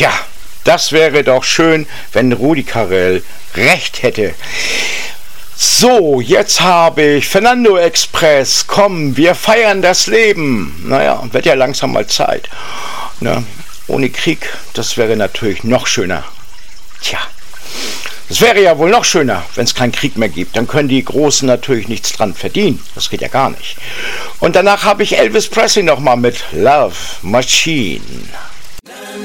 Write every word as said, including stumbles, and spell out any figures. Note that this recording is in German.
Tja, das wäre doch schön, wenn Rudi Carrell recht hätte. So, jetzt habe ich Fernando Express. Komm, wir feiern das Leben. Naja, wird ja langsam mal Zeit. Ne? Ohne Krieg, das wäre natürlich noch schöner. Tja, es wäre ja wohl noch schöner, wenn es keinen Krieg mehr gibt. Dann können die Großen natürlich nichts dran verdienen. Das geht ja gar nicht. Und danach habe ich Elvis Presley nochmal mit Love Machine.